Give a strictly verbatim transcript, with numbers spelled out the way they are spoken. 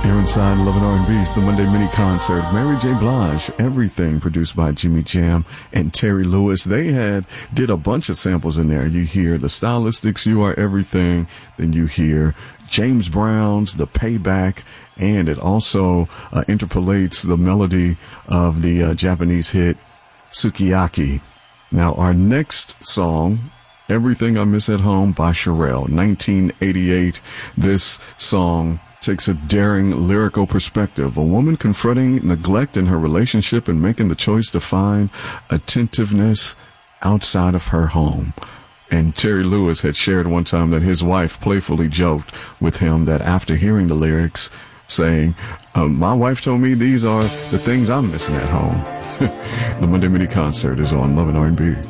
Here inside Love and R and B's The Monday Mini Concert, Mary J. Blige, Everything, produced by Jimmy Jam and Terry Lewis. They had did a bunch of samples in there. You hear the Stylistics, You Are Everything, then you hear James Brown's The Payback, and it also uh, interpolates the melody of the uh, Japanese hit Sukiyaki. Now, our next song, Everything I Miss at Home by Cherrelle, nineteen eighty-eight. This song takes a daring lyrical perspective. A woman confronting neglect in her relationship and making the choice to find attentiveness outside of her home. And Terry Lewis had shared one time that his wife playfully joked with him that after hearing the lyrics, saying, um, my wife told me these are the things I'm missing at home. The Monday Mini Concert is on Love and R and B.